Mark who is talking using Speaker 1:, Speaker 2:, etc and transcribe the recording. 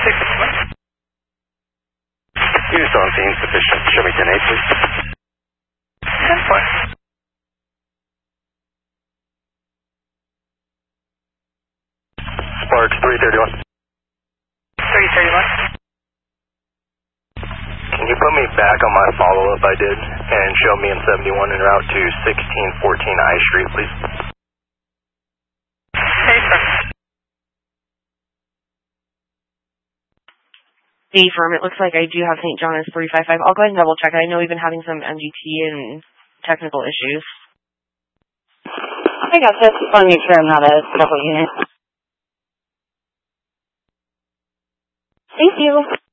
Speaker 1: Units on scene sufficient. Show me 10-8, please.
Speaker 2: 10-4.
Speaker 1: Sparks 331.
Speaker 2: 331.
Speaker 1: Can you put me back on my follow-up I did and show me in 71 en route to 1614 I Street, please?
Speaker 2: Hey, sir.
Speaker 3: Firm, it looks like I do have St. John as 355. I'll go ahead and double check. I know we've been having some MGT and technical issues.
Speaker 4: I got this. Just want to make sure I'm not a double unit. Thank you.